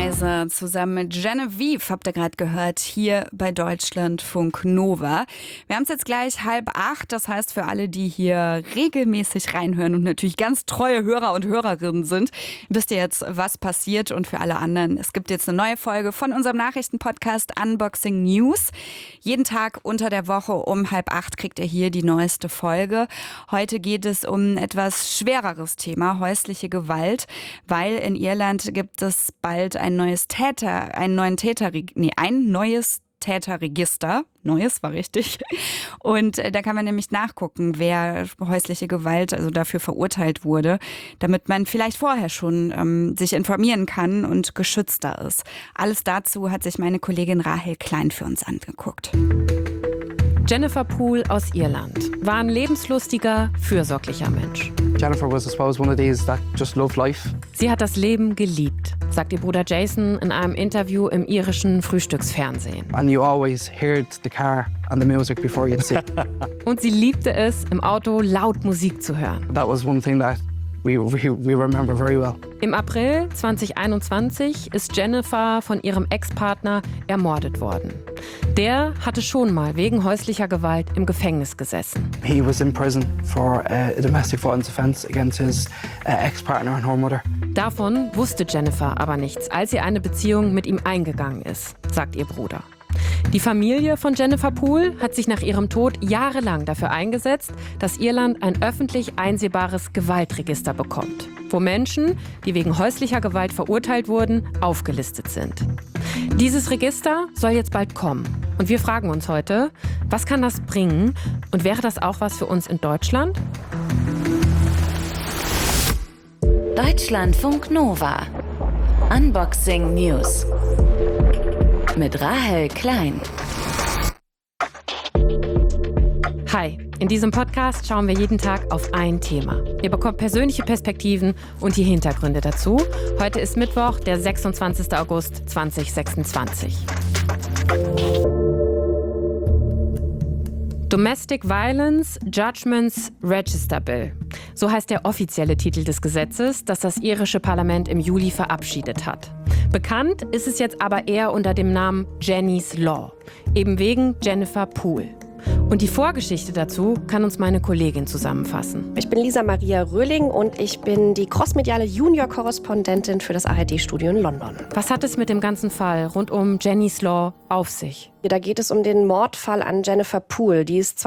Reise zusammen mit Genevieve, habt ihr gerade gehört, hier bei Deutschlandfunk Nova. Wir haben es jetzt gleich 7:30, das heißt für alle, die hier regelmäßig reinhören und natürlich ganz treue Hörer und Hörerinnen sind, wisst ihr jetzt, was passiert, und für alle anderen, es gibt jetzt eine neue Folge von unserem Nachrichtenpodcast Unboxing News. Jeden Tag unter der Woche um 7:30 kriegt ihr hier die neueste Folge. Heute geht es um ein etwas schwereres Thema, häusliche Gewalt, weil in Irland gibt es bald ein neues Täterregister. Neues war richtig. Und da kann man nämlich nachgucken, wer häusliche Gewalt, also dafür verurteilt wurde, damit man vielleicht vorher schon sich informieren kann und geschützter ist. Alles dazu hat sich meine Kollegin Rahel Klein für uns angeguckt. Jennifer Poole aus Irland war ein lebenslustiger, fürsorglicher Mensch. Jennifer was, I suppose, one of these that just loved life. Sie hat das Leben geliebt, sagt ihr Bruder Jason in einem Interview im irischen Frühstücksfernsehen. And you always heard the car and the music before you'd sit. Und sie liebte es, im Auto laut Musik zu hören. That was one thing that we remember very well. Im April 2021 ist Jennifer von ihrem Ex-Partner ermordet worden. Der hatte schon mal wegen häuslicher Gewalt im Gefängnis gesessen. He was in prison for a domestic violence offense against his ex-partner and her mother. Davon wusste Jennifer aber nichts, als sie eine Beziehung mit ihm eingegangen ist, sagt ihr Bruder. Die Familie von Jennifer Poole hat sich nach ihrem Tod jahrelang dafür eingesetzt, dass Irland ein öffentlich einsehbares Gewaltregister bekommt, wo Menschen, die wegen häuslicher Gewalt verurteilt wurden, aufgelistet sind. Dieses Register soll jetzt bald kommen. Und wir fragen uns heute, was kann das bringen? Und wäre das auch was für uns in Deutschland? Deutschlandfunk Nova. Unboxing News. Mit Rahel Klein. Hi, in diesem Podcast schauen wir jeden Tag auf ein Thema. Ihr bekommt persönliche Perspektiven und die Hintergründe dazu. Heute ist Mittwoch, der 26. August 2026. Domestic Violence Judgments Register Bill. So heißt der offizielle Titel des Gesetzes, das das irische Parlament im Juli verabschiedet hat. Bekannt ist es jetzt aber eher unter dem Namen Jenny's Law, eben wegen Jennifer Poole. Und die Vorgeschichte dazu kann uns meine Kollegin zusammenfassen. Ich bin Lisa Maria Röhling und ich bin die crossmediale Junior-Korrespondentin für das ARD-Studio in London. Was hat es mit dem ganzen Fall rund um Jenny's Law auf sich? Da geht es um den Mordfall an Jennifer Poole. Die ist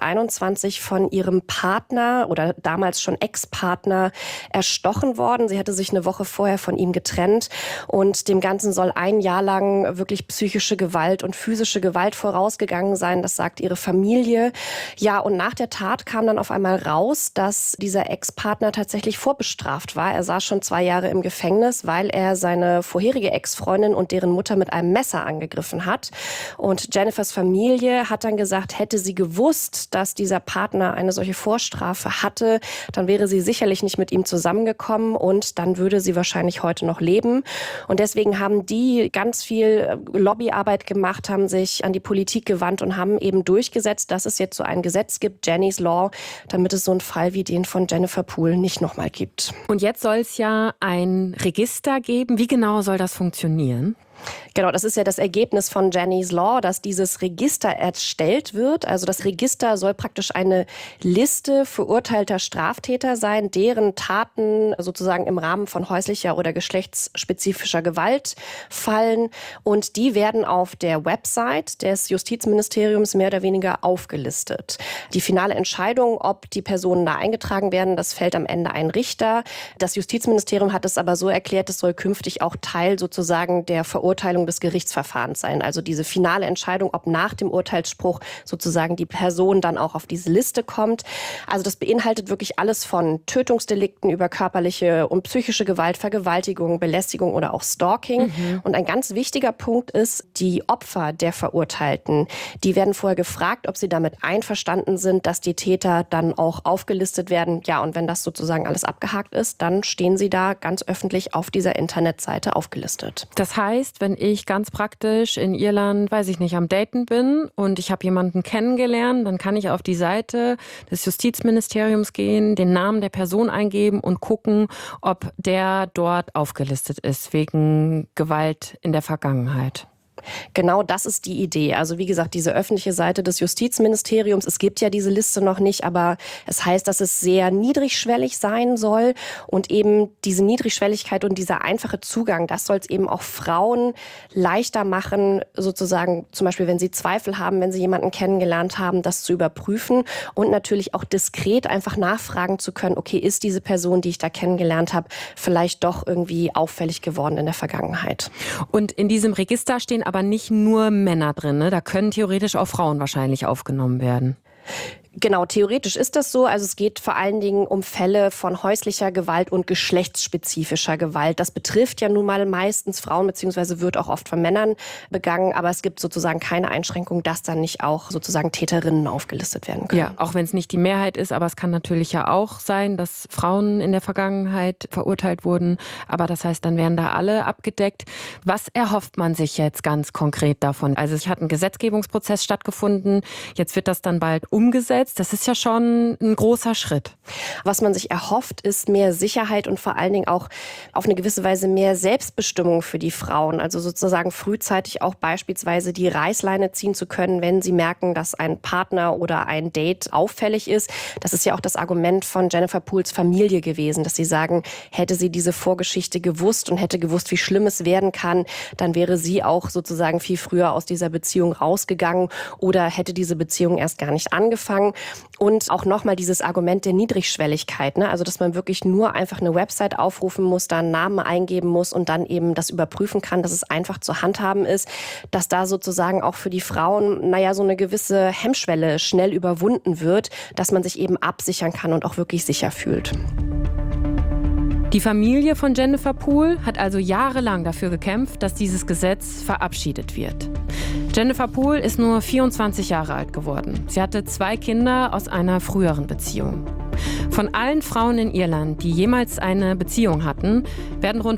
2021 von ihrem Partner oder damals schon Ex-Partner erstochen worden. Sie hatte sich eine Woche vorher von ihm getrennt und dem Ganzen soll ein Jahr lang wirklich psychische Gewalt und physische Gewalt vorausgegangen sein. Das sagt ihre Familie. Ja, und nach der Tat kam dann auf einmal raus, dass dieser Ex-Partner tatsächlich vorbestraft war. Er saß schon 2 Jahre im Gefängnis, weil er seine vorherige Ex-Freundin und deren Mutter mit einem Messer angegriffen hat. Und Jennifers Familie hat dann gesagt, hätte sie gewusst, dass dieser Partner eine solche Vorstrafe hatte, dann wäre sie sicherlich nicht mit ihm zusammengekommen und dann würde sie wahrscheinlich heute noch leben. Und deswegen haben die ganz viel Lobbyarbeit gemacht, haben sich an die Politik gewandt und haben eben durchgesetzt, dass es jetzt so ein Gesetz gibt, Jenny's Law, damit es so einen Fall wie den von Jennifer Poole nicht nochmal gibt. Und jetzt soll es ja ein Register geben. Wie genau soll das funktionieren? Genau, das ist ja das Ergebnis von Jenny's Law, dass dieses Register erstellt wird. Also das Register soll praktisch eine Liste verurteilter Straftäter sein, deren Taten sozusagen im Rahmen von häuslicher oder geschlechtsspezifischer Gewalt fallen. Und die werden auf der Website des Justizministeriums mehr oder weniger aufgelistet. Die finale Entscheidung, ob die Personen da eingetragen werden, das fällt am Ende ein Richter. Das Justizministerium hat es aber so erklärt, es soll künftig auch Teil sozusagen der Verurteilung des Gerichtsverfahrens sein. Also diese finale Entscheidung, ob nach dem Urteilsspruch sozusagen die Person dann auch auf diese Liste kommt. Also das beinhaltet wirklich alles von Tötungsdelikten über körperliche und psychische Gewalt, Vergewaltigung, Belästigung oder auch Stalking. Und ein ganz wichtiger Punkt ist, die Opfer der Verurteilten, die werden vorher gefragt, ob sie damit einverstanden sind, dass die Täter dann auch aufgelistet werden. Ja, und wenn das sozusagen alles abgehakt ist, dann stehen sie da ganz öffentlich auf dieser Internetseite aufgelistet. Das heißt, heißt, wenn ich ganz praktisch in Irland, weiß ich nicht, am Daten bin und ich habe jemanden kennengelernt, dann kann ich auf die Seite des Justizministeriums gehen, den Namen der Person eingeben und gucken, ob der dort aufgelistet ist wegen Gewalt in der Vergangenheit. Genau das ist die Idee. Also wie gesagt, diese öffentliche Seite des Justizministeriums, es gibt ja diese Liste noch nicht, aber es heißt, dass es sehr niedrigschwellig sein soll. Und eben diese Niedrigschwelligkeit und dieser einfache Zugang, das soll es eben auch Frauen leichter machen, sozusagen zum Beispiel, wenn sie Zweifel haben, wenn sie jemanden kennengelernt haben, das zu überprüfen und natürlich auch diskret einfach nachfragen zu können, okay, ist diese Person, die ich da kennengelernt habe, vielleicht doch irgendwie auffällig geworden in der Vergangenheit. Und in diesem Register stehen aber nicht nur Männer drin, ne? Da können theoretisch auch Frauen wahrscheinlich aufgenommen werden. Genau, theoretisch ist das so. Also es geht vor allen Dingen um Fälle von häuslicher Gewalt und geschlechtsspezifischer Gewalt. Das betrifft ja nun mal meistens Frauen, beziehungsweise wird auch oft von Männern begangen. Aber es gibt sozusagen keine Einschränkung, dass dann nicht auch sozusagen Täterinnen aufgelistet werden können. Ja, auch wenn es nicht die Mehrheit ist, aber es kann natürlich ja auch sein, dass Frauen in der Vergangenheit verurteilt wurden. Aber das heißt, dann werden da alle abgedeckt. Was erhofft man sich jetzt ganz konkret davon? Also es hat ein Gesetzgebungsprozess stattgefunden. Jetzt wird das dann bald umgesetzt. Das ist ja schon ein großer Schritt. Was man sich erhofft, ist mehr Sicherheit und vor allen Dingen auch auf eine gewisse Weise mehr Selbstbestimmung für die Frauen. Also sozusagen frühzeitig auch beispielsweise die Reißleine ziehen zu können, wenn sie merken, dass ein Partner oder ein Date auffällig ist. Das ist ja auch das Argument von Jennifer Pools Familie gewesen, dass sie sagen, hätte sie diese Vorgeschichte gewusst und hätte gewusst, wie schlimm es werden kann, dann wäre sie auch sozusagen viel früher aus dieser Beziehung rausgegangen oder hätte diese Beziehung erst gar nicht angefangen. Und auch nochmal dieses Argument der Niedrigschwelligkeit, ne? Also dass man wirklich nur einfach eine Website aufrufen muss, da einen Namen eingeben muss und dann eben das überprüfen kann, dass es einfach zu handhaben ist, dass da sozusagen auch für die Frauen, so eine gewisse Hemmschwelle schnell überwunden wird, dass man sich eben absichern kann und auch wirklich sicher fühlt. Die Familie von Jennifer Poole hat also jahrelang dafür gekämpft, dass dieses Gesetz verabschiedet wird. Jennifer Poole ist nur 24 Jahre alt geworden. Sie hatte 2 Kinder aus einer früheren Beziehung. Von allen Frauen in Irland, die jemals eine Beziehung hatten, werden rund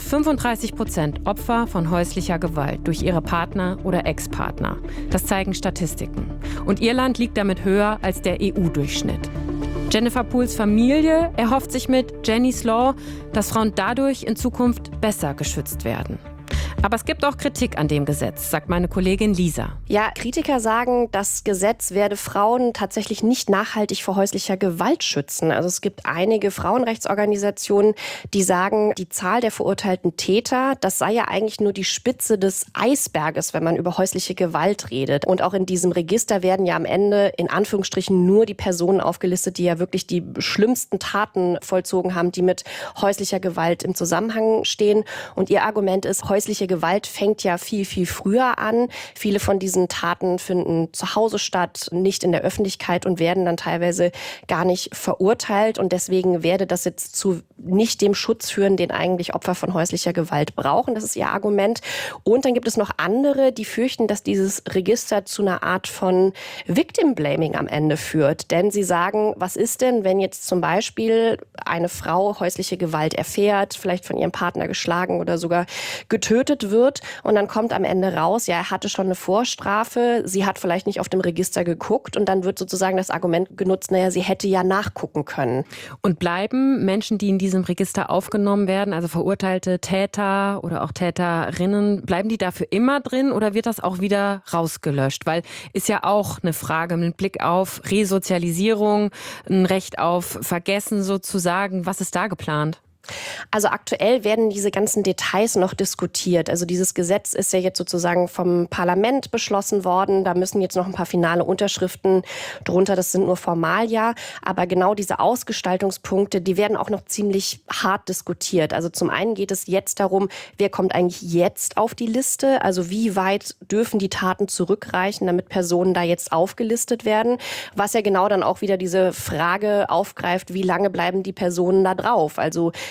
35% Opfer von häuslicher Gewalt durch ihre Partner oder Ex-Partner. Das zeigen Statistiken. Und Irland liegt damit höher als der EU-Durchschnitt. Jennifer Pools Familie erhofft sich mit Jenny's Law, dass Frauen dadurch in Zukunft besser geschützt werden. Aber es gibt auch Kritik an dem Gesetz, sagt meine Kollegin Lisa. Ja, Kritiker sagen, das Gesetz werde Frauen tatsächlich nicht nachhaltig vor häuslicher Gewalt schützen. Also es gibt einige Frauenrechtsorganisationen, die sagen, die Zahl der verurteilten Täter, das sei ja eigentlich nur die Spitze des Eisberges, wenn man über häusliche Gewalt redet. Und auch in diesem Register werden ja am Ende in Anführungsstrichen nur die Personen aufgelistet, die ja wirklich die schlimmsten Taten vollzogen haben, die mit häuslicher Gewalt im Zusammenhang stehen. Und ihr Argument ist, häusliche Gewalt fängt ja viel, viel früher an. Viele von diesen Taten finden zu Hause statt, nicht in der Öffentlichkeit und werden dann teilweise gar nicht verurteilt. Und deswegen werde das jetzt zu nicht dem Schutz führen, den eigentlich Opfer von häuslicher Gewalt brauchen. Das ist ihr Argument. Und dann gibt es noch andere, die fürchten, dass dieses Register zu einer Art von Victim Blaming am Ende führt. Denn sie sagen, was ist denn, wenn jetzt zum Beispiel eine Frau häusliche Gewalt erfährt, vielleicht von ihrem Partner geschlagen oder sogar getötet wird und dann kommt am Ende raus, ja, er hatte schon eine Vorstrafe, sie hat vielleicht nicht auf dem Register geguckt und dann wird sozusagen das Argument genutzt, sie hätte ja nachgucken können. Und bleiben Menschen, die in diesem Register aufgenommen werden, also verurteilte Täter oder auch Täterinnen, bleiben die dafür immer drin oder wird das auch wieder rausgelöscht? Weil ist ja auch eine Frage mit Blick auf Resozialisierung, ein Recht auf Vergessen sozusagen. Was ist da geplant? Also aktuell werden diese ganzen Details noch diskutiert. Also dieses Gesetz ist ja jetzt sozusagen vom Parlament beschlossen worden. Da müssen jetzt noch ein paar finale Unterschriften drunter. Das sind nur Formalia. Aber genau diese Ausgestaltungspunkte, die werden auch noch ziemlich hart diskutiert. Also zum einen geht es jetzt darum, wer kommt eigentlich jetzt auf die Liste? Also wie weit dürfen die Taten zurückreichen, damit Personen da jetzt aufgelistet werden? Was ja genau dann auch wieder diese Frage aufgreift, wie lange bleiben die Personen da drauf? Also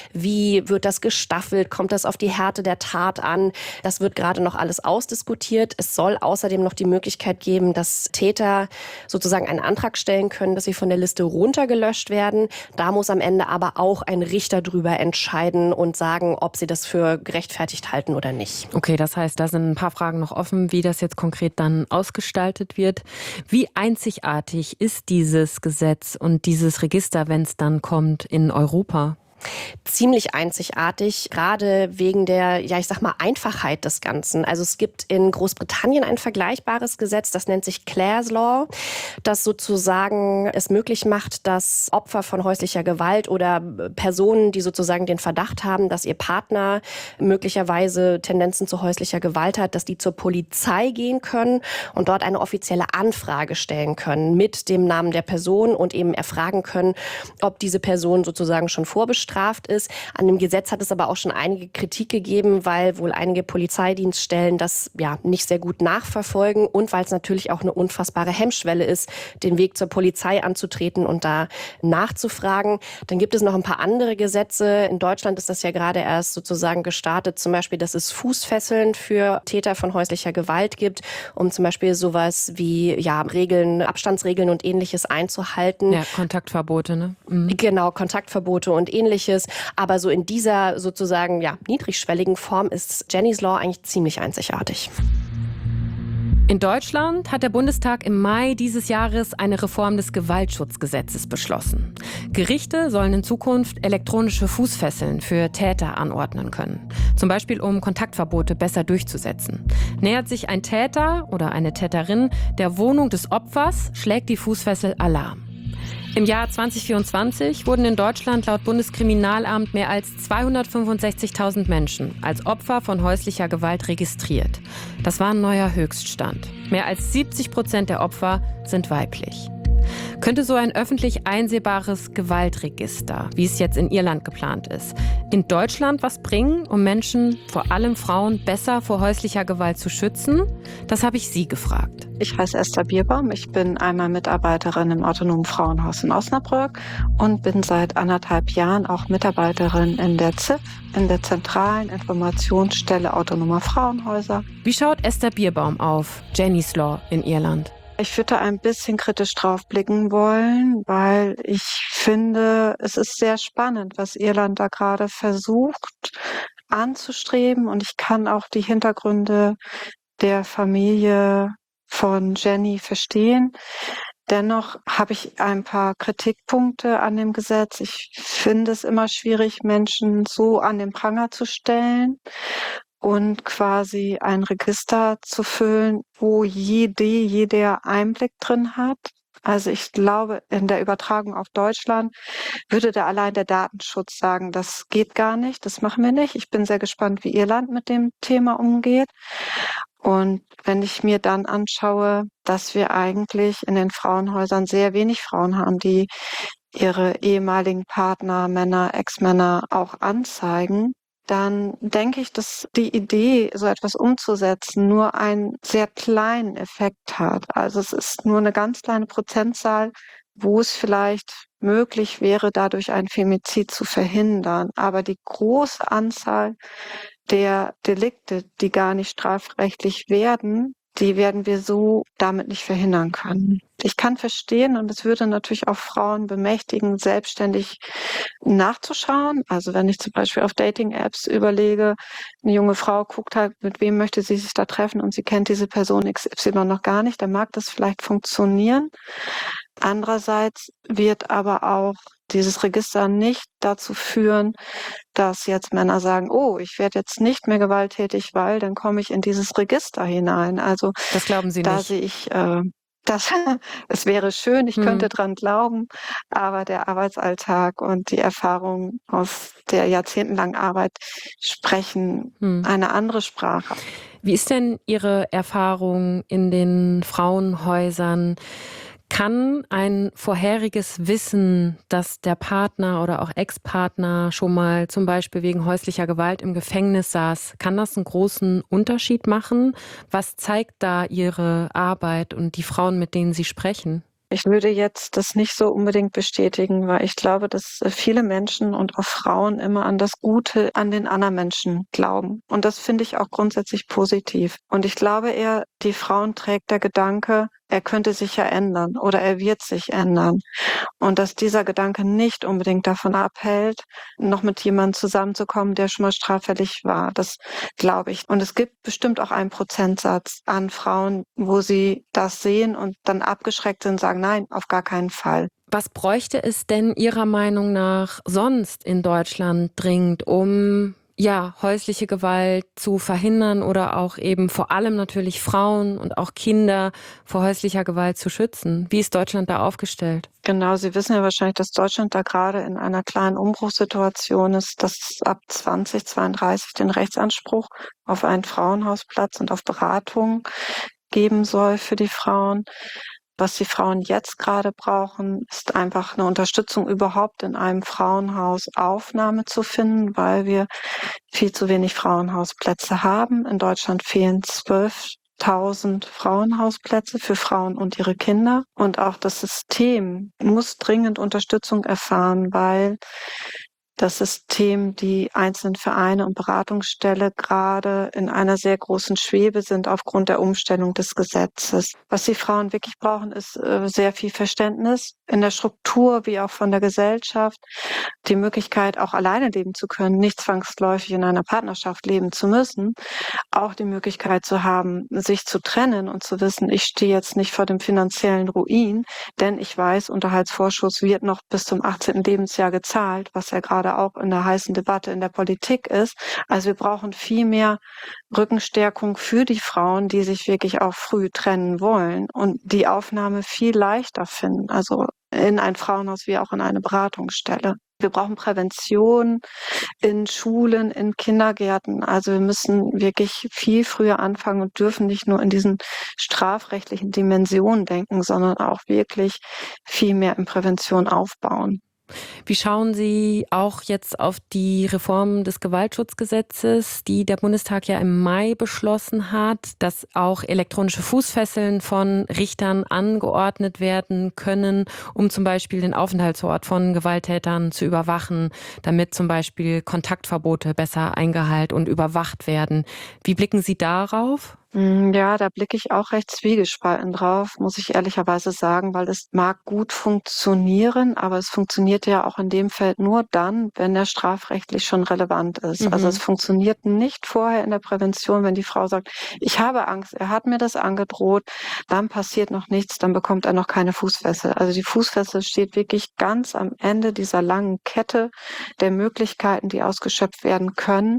Wie wird das gestaffelt? Kommt das auf die Härte der Tat an? Das wird gerade noch alles ausdiskutiert. Es soll außerdem noch die Möglichkeit geben, dass Täter sozusagen einen Antrag stellen können, dass sie von der Liste runtergelöscht werden. Da muss am Ende aber auch ein Richter drüber entscheiden und sagen, ob sie das für gerechtfertigt halten oder nicht. Okay, das heißt, da sind ein paar Fragen noch offen, wie das jetzt konkret dann ausgestaltet wird. Wie einzigartig ist dieses Gesetz und dieses Register, wenn es dann kommt, in Europa? Ziemlich einzigartig, gerade wegen der, Einfachheit des Ganzen. Also es gibt in Großbritannien ein vergleichbares Gesetz, das nennt sich Clare's Law, das sozusagen es möglich macht, dass Opfer von häuslicher Gewalt oder Personen, die sozusagen den Verdacht haben, dass ihr Partner möglicherweise Tendenzen zu häuslicher Gewalt hat, dass die zur Polizei gehen können und dort eine offizielle Anfrage stellen können mit dem Namen der Person und eben erfragen können, ob diese Person sozusagen schon vorbestraft ist. An dem Gesetz hat es aber auch schon einige Kritik gegeben, weil wohl einige Polizeidienststellen das nicht sehr gut nachverfolgen und weil es natürlich auch eine unfassbare Hemmschwelle ist, den Weg zur Polizei anzutreten und da nachzufragen. Dann gibt es noch ein paar andere Gesetze. In Deutschland ist das ja gerade erst sozusagen gestartet, zum Beispiel, dass es Fußfesseln für Täter von häuslicher Gewalt gibt, um zum Beispiel sowas wie Regeln, Abstandsregeln und Ähnliches einzuhalten. Ja, Kontaktverbote, ne? Mhm. Genau, Kontaktverbote und Ähnliches. Aber so in dieser sozusagen niedrigschwelligen Form ist Jenny's Law eigentlich ziemlich einzigartig. In Deutschland hat der Bundestag im Mai dieses Jahres eine Reform des Gewaltschutzgesetzes beschlossen. Gerichte sollen in Zukunft elektronische Fußfesseln für Täter anordnen können. Zum Beispiel, um Kontaktverbote besser durchzusetzen. Nähert sich ein Täter oder eine Täterin der Wohnung des Opfers, schlägt die Fußfessel Alarm. Im Jahr 2024 wurden in Deutschland laut Bundeskriminalamt mehr als 265.000 Menschen als Opfer von häuslicher Gewalt registriert. Das war ein neuer Höchststand. Mehr als 70% der Opfer sind weiblich. Könnte so ein öffentlich einsehbares Gewaltregister, wie es jetzt in Irland geplant ist, in Deutschland was bringen, um Menschen, vor allem Frauen, besser vor häuslicher Gewalt zu schützen? Das habe ich Sie gefragt. Ich heiße Esther Bierbaum, ich bin einmal Mitarbeiterin im Autonomen Frauenhaus in Osnabrück und bin seit 1,5 Jahren auch Mitarbeiterin in der ZIF, in der Zentralen Informationsstelle Autonomer Frauenhäuser. Wie schaut Esther Bierbaum auf Jenny's Law in Irland? Ich würde ein bisschen kritisch drauf blicken wollen, weil ich finde, es ist sehr spannend, was Irland da gerade versucht anzustreben. Und ich kann auch die Hintergründe der Familie von Jenny verstehen. Dennoch habe ich ein paar Kritikpunkte an dem Gesetz. Ich finde es immer schwierig, Menschen so an den Pranger zu stellen und quasi ein Register zu füllen, wo jeder Einblick drin hat. Also ich glaube, in der Übertragung auf Deutschland würde da allein der Datenschutz sagen, das geht gar nicht, das machen wir nicht. Ich bin sehr gespannt, wie Irland mit dem Thema umgeht. Und wenn ich mir dann anschaue, dass wir eigentlich in den Frauenhäusern sehr wenig Frauen haben, die ihre ehemaligen Partner, Männer, Ex-Männer auch anzeigen, dann denke ich, dass die Idee, so etwas umzusetzen, nur einen sehr kleinen Effekt hat. Also es ist nur eine ganz kleine Prozentzahl, wo es vielleicht möglich wäre, dadurch ein Femizid zu verhindern. Aber die große Anzahl der Delikte, die gar nicht strafrechtlich werden, die werden wir so damit nicht verhindern können. Ich kann verstehen, und es würde natürlich auch Frauen bemächtigen, selbstständig nachzuschauen. Also wenn ich zum Beispiel auf Dating-Apps überlege, eine junge Frau guckt halt, mit wem möchte sie sich da treffen und sie kennt diese Person XY noch gar nicht, dann mag das vielleicht funktionieren. Andererseits wird aber auch dieses Register nicht dazu führen, dass jetzt Männer sagen, oh, ich werde jetzt nicht mehr gewalttätig, weil dann komme ich in dieses Register hinein. Also das glauben Sie da nicht? sehe ich, es wäre schön, ich könnte dran glauben, aber der Arbeitsalltag und die Erfahrungen aus der jahrzehntelangen Arbeit sprechen eine andere Sprache. Wie ist denn Ihre Erfahrung in den Frauenhäusern? Kann ein vorheriges Wissen, dass der Partner oder auch Ex-Partner schon mal zum Beispiel wegen häuslicher Gewalt im Gefängnis saß, kann das einen großen Unterschied machen? Was zeigt da Ihre Arbeit und die Frauen, mit denen Sie sprechen? Ich würde jetzt das nicht so unbedingt bestätigen, weil ich glaube, dass viele Menschen und auch Frauen immer an das Gute an den anderen Menschen glauben. Und das finde ich auch grundsätzlich positiv. Und ich glaube eher, die Frauen trägt der Gedanke, er könnte sich ja ändern oder er wird sich ändern. Und dass dieser Gedanke nicht unbedingt davon abhält, noch mit jemandem zusammenzukommen, der schon mal straffällig war. Das glaube ich. Und es gibt bestimmt auch einen Prozentsatz an Frauen, wo sie das sehen und dann abgeschreckt sind und sagen, nein, auf gar keinen Fall. Was bräuchte es denn Ihrer Meinung nach sonst in Deutschland dringend, um häusliche Gewalt zu verhindern oder auch eben vor allem natürlich Frauen und auch Kinder vor häuslicher Gewalt zu schützen? Wie ist Deutschland da aufgestellt? Genau, Sie wissen ja wahrscheinlich, dass Deutschland da gerade in einer kleinen Umbruchssituation ist, dass es ab 2032 den Rechtsanspruch auf einen Frauenhausplatz und auf Beratung geben soll für die Frauen. Was die Frauen jetzt gerade brauchen, ist einfach eine Unterstützung, überhaupt in einem Frauenhaus Aufnahme zu finden, weil wir viel zu wenig Frauenhausplätze haben. In Deutschland fehlen 12.000 Frauenhausplätze für Frauen und ihre Kinder. Und auch das System muss dringend Unterstützung erfahren, weil das System, die einzelnen Vereine und Beratungsstelle gerade in einer sehr großen Schwebe sind aufgrund der Umstellung des Gesetzes. Was die Frauen wirklich brauchen, ist sehr viel Verständnis in der Struktur wie auch von der Gesellschaft, die Möglichkeit, auch alleine leben zu können, nicht zwangsläufig in einer Partnerschaft leben zu müssen, auch die Möglichkeit zu haben, sich zu trennen und zu wissen, ich stehe jetzt nicht vor dem finanziellen Ruin, denn ich weiß, Unterhaltsvorschuss wird noch bis zum 18. Lebensjahr gezahlt, was ja gerade auch in der heißen Debatte in der Politik ist. Also wir brauchen viel mehr Rückenstärkung für die Frauen, die sich wirklich auch früh trennen wollen und die Aufnahme viel leichter finden, also in ein Frauenhaus wie auch in eine Beratungsstelle. Wir brauchen Prävention in Schulen, in Kindergärten. Also wir müssen wirklich viel früher anfangen und dürfen nicht nur in diesen strafrechtlichen Dimensionen denken, sondern auch wirklich viel mehr in Prävention aufbauen. Wie schauen Sie auch jetzt auf die Reform des Gewaltschutzgesetzes, die der Bundestag ja im Mai beschlossen hat, dass auch elektronische Fußfesseln von Richtern angeordnet werden können, um zum Beispiel den Aufenthaltsort von Gewalttätern zu überwachen, damit zum Beispiel Kontaktverbote besser eingehalten und überwacht werden. Wie blicken Sie darauf? Ja, da blicke ich auch recht zwiegespalten drauf, muss ich ehrlicherweise sagen, weil es mag gut funktionieren, aber es funktioniert ja auch in dem Feld nur dann, wenn er strafrechtlich schon relevant ist. Also es funktioniert nicht vorher in der Prävention, wenn die Frau sagt, ich habe Angst, er hat mir das angedroht, dann passiert noch nichts, dann bekommt er noch keine Fußfessel. Also die Fußfessel steht wirklich ganz am Ende dieser langen Kette der Möglichkeiten, die ausgeschöpft werden können.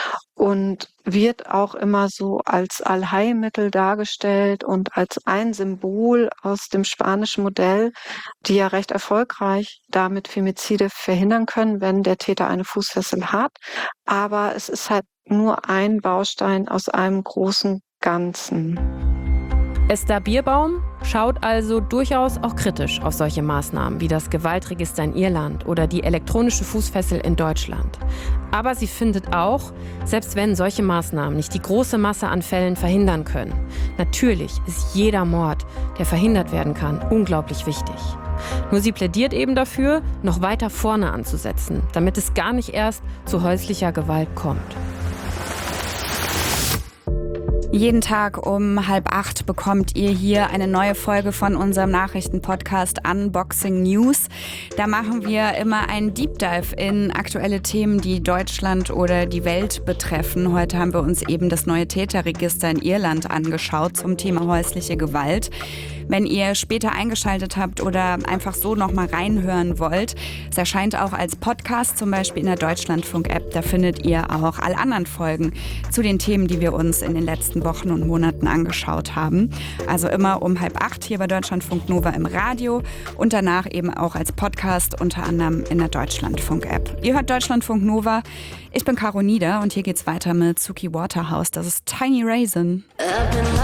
Und wird auch immer so als Allheilmittel dargestellt und als ein Symbol aus dem spanischen Modell, die ja recht erfolgreich damit Femizide verhindern können, wenn der Täter eine Fußfessel hat. Aber es ist halt nur ein Baustein aus einem großen Ganzen. Esther Bierbaum schaut also durchaus auch kritisch auf solche Maßnahmen wie das Gewaltregister in Irland oder die elektronische Fußfessel in Deutschland. Aber sie findet auch, selbst wenn solche Maßnahmen nicht die große Masse an Fällen verhindern können, natürlich ist jeder Mord, der verhindert werden kann, unglaublich wichtig. Nur sie plädiert eben dafür, noch weiter vorne anzusetzen, damit es gar nicht erst zu häuslicher Gewalt kommt. Jeden Tag um 7:30 bekommt ihr hier eine neue Folge von unserem Nachrichtenpodcast Unboxing News. Da machen wir immer einen Deep Dive in aktuelle Themen, die Deutschland oder die Welt betreffen. Heute haben wir uns eben das neue Täterregister in Irland angeschaut zum Thema häusliche Gewalt. Wenn ihr später eingeschaltet habt oder einfach so noch mal reinhören wollt, es erscheint auch als Podcast, zum Beispiel in der Deutschlandfunk-App. Da findet ihr auch alle anderen Folgen zu den Themen, die wir uns in den letzten Wochen und Monaten angeschaut haben. Also immer um 7:30 hier bei Deutschlandfunk Nova im Radio und danach eben auch als Podcast, unter anderem in der Deutschlandfunk-App. Ihr hört Deutschlandfunk Nova. Ich bin Caro Nieder und hier geht's weiter mit Suki Waterhouse. Das ist Tiny Raisin.